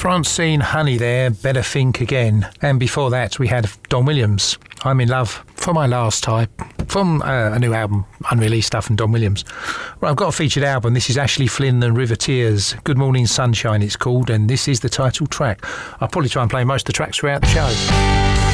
Francine Honey there, Better Think Again. And before that, we had Don Williams, I'm in Love, for my last type, from a new album, unreleased stuff from Don Williams. Well, I've got a featured album. This is Ashley Flynn and River Tears. Good Morning Sunshine it's called, and this is the title track. I'll probably try and play most of the tracks throughout the show.